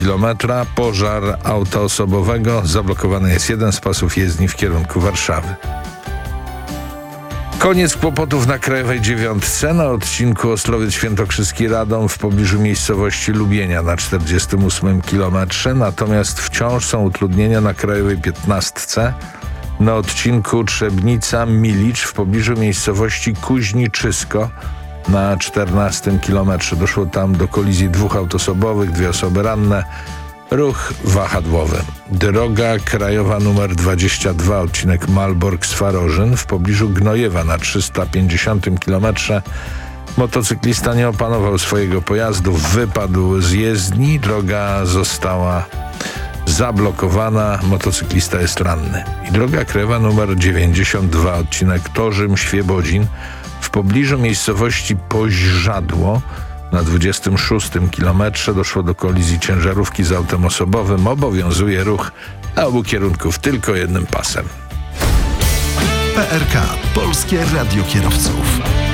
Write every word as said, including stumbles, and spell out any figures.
kilometra. Pożar auta osobowego. Zablokowany jest jeden z pasów jezdni w kierunku Warszawy. Koniec kłopotów na Krajowej dziewiątce na odcinku Ostrowiec-Świętokrzyski-Radom w pobliżu miejscowości Lubienia na czterdziestym ósmym kilometrze. Natomiast wciąż są utrudnienia na Krajowej piętnastce na odcinku Trzebnica-Milicz w pobliżu miejscowości Kuźniczysko na czternastym kilometrze. Doszło tam do kolizji dwóch aut osobowych, dwie osoby ranne. Ruch wahadłowy. Droga krajowa numer dwadzieścia dwa, odcinek Malbork-Swarożyn w pobliżu Gnojewa na trzysta pięćdziesiątym kilometrze. Motocyklista nie opanował swojego pojazdu, wypadł z jezdni, droga została zablokowana, motocyklista jest ranny. I droga krajowa numer dziewięćdziesiąt dwa, odcinek Torzym-Świebodzin w pobliżu miejscowości Poźżadło na dwudziestym szóstym kilometrze doszło do kolizji ciężarówki z autem osobowym. Obowiązuje ruch na obu kierunków tylko jednym pasem. P R K. Polskie Radio Kierowców.